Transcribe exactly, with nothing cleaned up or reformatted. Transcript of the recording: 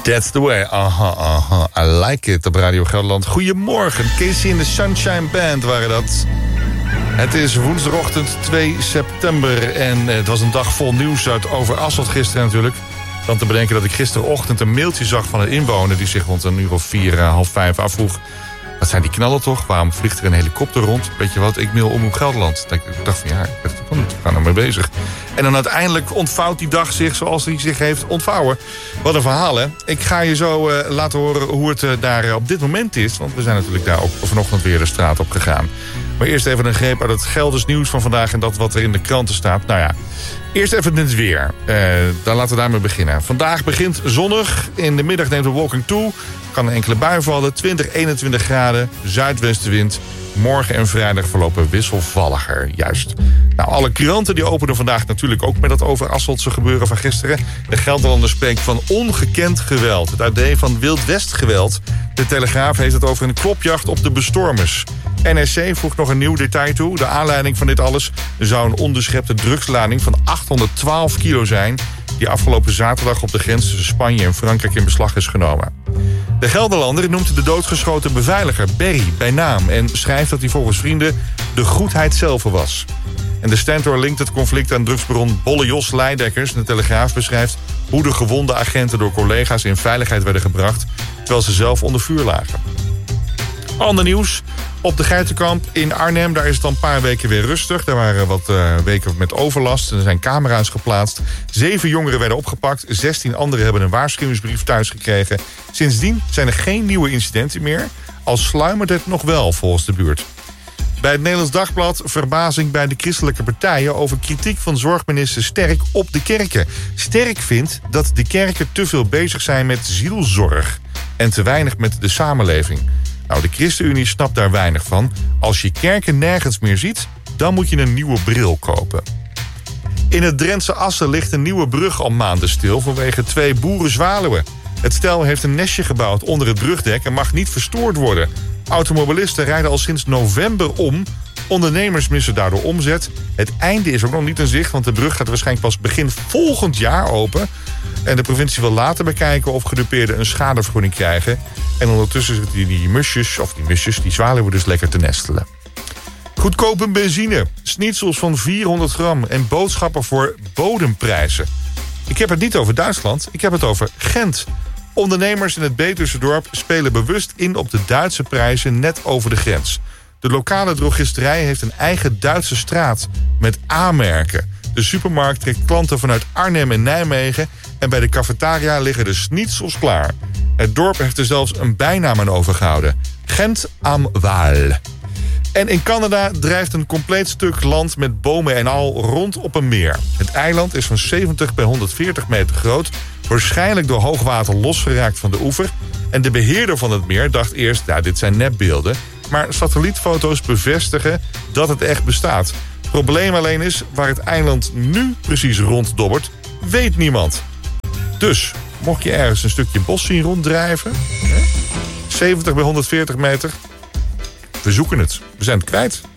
That's the way. Aha, aha. I like it op Radio Gelderland. Goedemorgen. Casey in de Sunshine Band waren dat. Het is woensdagochtend twee september. En het was een dag vol nieuws uit Overasselt gisteren natuurlijk. Dan te bedenken dat ik gisterochtend een mailtje zag van een inwoner... die zich rond een uur of vier, half vijf afvroeg... wat zijn die knallen toch? Waarom vliegt er een helikopter rond? Weet je wat, ik mail Omroep Gelderland. Ik dacht van ja, ik weet het ook niet. We gaan er mee bezig. En dan uiteindelijk ontvouwt die dag zich zoals hij zich heeft ontvouwen. Wat een verhaal, hè? Ik ga je zo uh, laten horen hoe het uh, daar uh, op dit moment is. Want we zijn natuurlijk daar ook vanochtend weer de straat op gegaan. Maar eerst even een greep uit het Gelders nieuws van vandaag... en dat wat er in de kranten staat. Nou ja, eerst even het weer. Uh, dan laten we daarmee beginnen. Vandaag begint zonnig. In de middag neemt de wolking toe. Kan een enkele bui vallen. twintig, eenentwintig graden. Zuidwestenwind. Morgen en vrijdag verlopen wisselvalliger. Juist. Nou, alle kranten die openen vandaag natuurlijk ook met dat Overasseltse gebeuren van gisteren. De Gelderlander spreekt van ongekend geweld. Het A D van Wild West geweld. De Telegraaf heeft het over een klopjacht op de bestormers. N R C voegt nog een nieuw detail toe. De aanleiding van dit alles zou een onderschepte drugslading van achthonderdtwaalf kilo zijn... die afgelopen zaterdag op de grens tussen Spanje en Frankrijk in beslag is genomen. De Gelderlander noemt de doodgeschoten beveiliger Berry bij naam... en schrijft dat hij volgens vrienden de goedheid zelf was. En de Stentor linkt het conflict aan drugsbaron Bolle Jos Leidekkers. De Telegraaf beschrijft hoe de gewonde agenten door collega's in veiligheid werden gebracht... terwijl ze zelf onder vuur lagen. Ander nieuws. Op de Geitenkamp in Arnhem, daar is het al een paar weken weer rustig. Daar waren wat uh, weken met overlast. Er zijn camera's geplaatst. Zeven jongeren werden opgepakt. Zestien anderen hebben een waarschuwingsbrief thuis gekregen. Sindsdien zijn er geen nieuwe incidenten meer. Al sluimert het nog wel volgens de buurt. Bij het Nederlands Dagblad verbazing bij de christelijke partijen... over kritiek van zorgminister Sterk op de kerken. Sterk vindt dat de kerken te veel bezig zijn met zielzorg... en te weinig met de samenleving. Nou, de ChristenUnie snapt daar weinig van. Als je kerken nergens meer ziet, dan moet je een nieuwe bril kopen. In het Drentse Assen ligt een nieuwe brug al maanden stil... vanwege twee boerenzwaluwen. Het stel heeft een nestje gebouwd onder het brugdek... en mag niet verstoord worden. Automobilisten rijden al sinds november om. Ondernemers missen daardoor omzet. Het einde is ook nog niet in zicht... want de brug gaat waarschijnlijk pas begin volgend jaar open... En de provincie wil later bekijken of gedupeerden een schadevergoeding krijgen. En ondertussen zitten die, die musjes, of die musjes, die zwaluwen dus lekker te nestelen. Goedkope benzine, schnitzels van vierhonderd gram en boodschappen voor bodemprijzen. Ik heb het niet over Duitsland, ik heb het over Gent. Ondernemers in het Betuwse dorp spelen bewust in op de Duitse prijzen net over de grens. De lokale drogisterij heeft een eigen Duitse straat met A-merken. De supermarkt trekt klanten vanuit Arnhem en Nijmegen... en bij de cafetaria liggen de schnitzels klaar. Het dorp heeft er zelfs een bijnaam aan overgehouden. Gent am Waal. En in Canada drijft een compleet stuk land met bomen en al rond op een meer. Het eiland is van zeventig bij honderdveertig meter groot... waarschijnlijk door hoogwater losgeraakt van de oever. En de beheerder van het meer dacht eerst, ja, dit zijn nepbeelden... maar satellietfoto's bevestigen dat het echt bestaat... Het probleem alleen is, waar het eiland nu precies ronddobbert, weet niemand. Dus, mocht je ergens een stukje bos zien ronddrijven... zeventig bij honderdveertig meter, we zoeken het. We zijn het kwijt.